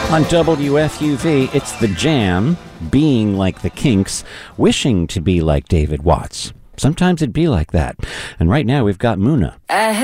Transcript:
On WFUV, it's The Jam, being like the Kinks, wishing to be like David Watts. Sometimes it'd be like that. And right now we've got Muna.